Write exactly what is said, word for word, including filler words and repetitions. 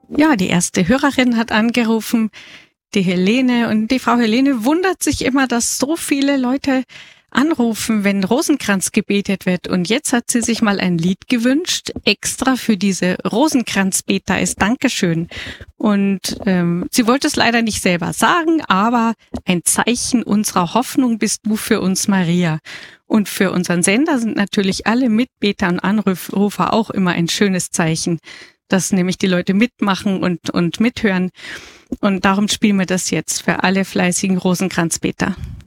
Ja, die erste Hörerin hat angerufen, die Helene. Und die Frau Helene wundert sich immer, dass so viele Leute anrufen, wenn Rosenkranz gebetet wird. Und jetzt hat sie sich mal ein Lied gewünscht, extra für diese Rosenkranzbeter als Dankeschön. Und ähm, sie wollte es leider nicht selber sagen, aber ein Zeichen unserer Hoffnung bist du für uns, Maria. Und für unseren Sender sind natürlich alle Mitbeter und Anrufer auch immer ein schönes Zeichen, dass nämlich die Leute mitmachen und, und mithören. Und darum spielen wir das jetzt für alle fleißigen Rosenkranzbeter.